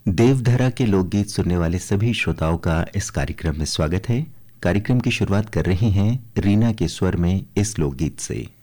देवधरा के लोकगीत सुनने वाले सभी श्रोताओं का इस कार्यक्रम में स्वागत है। कार्यक्रम की शुरुआत कर रहे हैं रीना के स्वर में इस लोकगीत से।